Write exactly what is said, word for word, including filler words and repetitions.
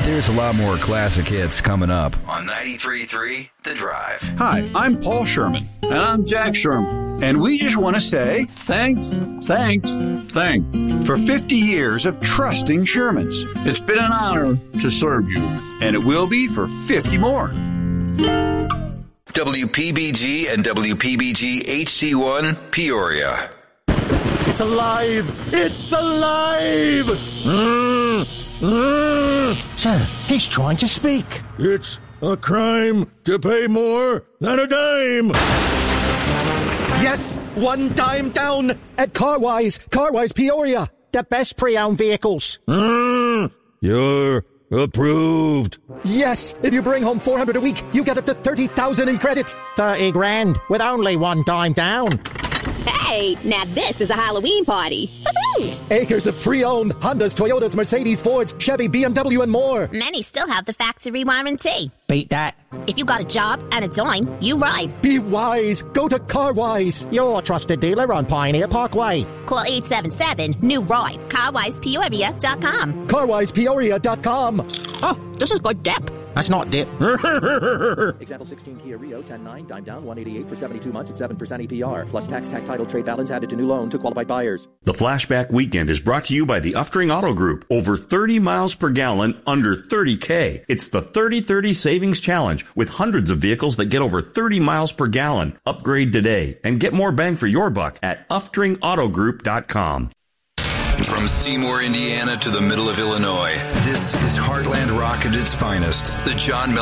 There's a lot more classic hits coming up on ninety-three point three The Drive. Hi, I'm Paul Sherman. And I'm Jack Sherman. And we just want to say thanks, thanks, thanks for fifty years of trusting Shermans. It's been an honor to serve you. And it will be for fifty more. W P B G and W P B G H D one, Peoria. It's alive! It's alive! Mm, mm. Sir, he's trying to speak. It's a crime to pay more than a dime. Yes, one dime down at Carwise, Carwise Peoria. The best pre-owned vehicles. Mm, you're approved. Yes, if you bring home four hundred a week, you get up to thirty thousand in credit. thirty grand with only one dime down. Hey, now this is a Halloween party. Acres of pre-owned Hondas, Toyotas, Mercedes, Fords, Chevy, B M W, and more. Many still have the factory warranty. Beat that. If you got a job and a dime, you ride. Be wise. Go to Carwise, your trusted dealer on Pioneer Parkway. Call eight seven seven, new ride. Carwise Peoria dot com. Carwise Peoria dot com. Oh, this is good dip. That's not dip. Example sixteen Kia Rio, ten nine, dime down, one eighty-eight for seventy-two months at seven percent A P R. Plus tax, tag title, trade balance added to new loan to qualified buyers. The Flashback Weekend is brought to you by the Uftring Auto Group. Over thirty miles per gallon, under thirty K. It's the thirty thirty Savings Challenge with hundreds of vehicles that get over thirty miles per gallon. Upgrade today and get more bang for your buck at uftring auto group dot com. From Seymour, Indiana to the middle of Illinois, this is Heartland Rock at its finest. The John Miller